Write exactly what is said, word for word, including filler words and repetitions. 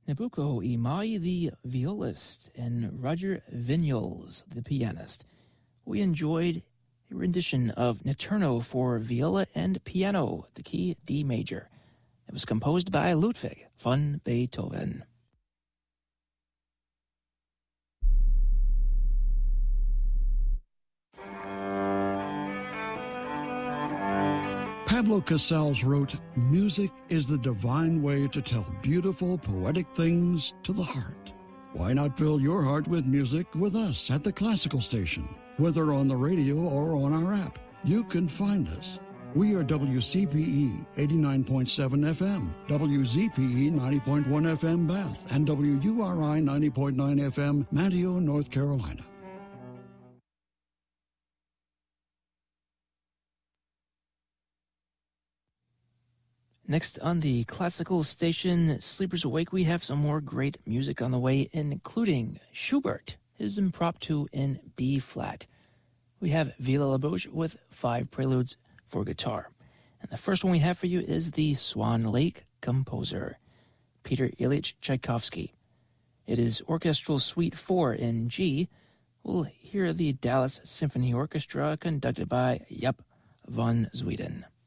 Nabucco Imai, the violist, and Roger Vignoles, the pianist. We enjoyed a rendition of Notturno for viola and piano, the key D major. It was composed by Ludwig van Beethoven. Pablo Casals wrote, "Music is the divine way to tell beautiful, poetic things to the heart." Why not fill your heart with music with us at the Classical Station? Whether on the radio or on our app, you can find us. We are W C P E eighty-nine point seven F M, W Z P E ninety point one F M Bath, and W U R I ninety point nine F M Manteo, North Carolina. Next on the Classical Station, Sleepers Awake, we have some more great music on the way, including Schubert, his Impromptu in B-flat. We have Villa Labouche with five preludes for guitar. And the first one we have for you is the Swan Lake Composer, Peter Ilyich Tchaikovsky. It is Orchestral Suite four in G. We'll hear the Dallas Symphony Orchestra conducted by Jaap van Zweden.